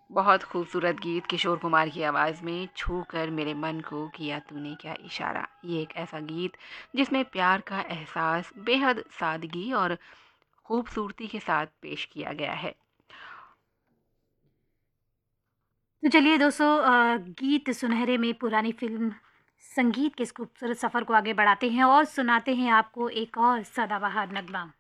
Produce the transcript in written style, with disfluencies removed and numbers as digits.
बहुत खूबसूरत गीत किशोर कुमार की आवाज़ में छू कर मेरे मन को किया तूने क्या इशारा। ये एक ऐसा गीत जिसमें प्यार का एहसास बेहद सादगी और खूबसूरती के साथ पेश किया गया है। तो चलिए दोस्तों, गीत सुनहरे में पुरानी फ़िल्म संगीत के इस खूबसूरत सफ़र को आगे बढ़ाते हैं और सुनाते हैं आपको एक और सदाबहार नगमा।